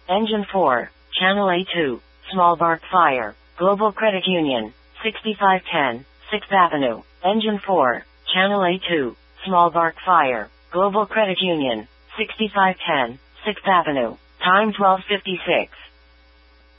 Engine 4, Channel A2, Small Bark Fire, Global Credit Union, 6510, 6th Avenue. Engine 4, Channel A2, Small Bark Fire, Global Credit Union, 6510, 6th Avenue. Time 12:56.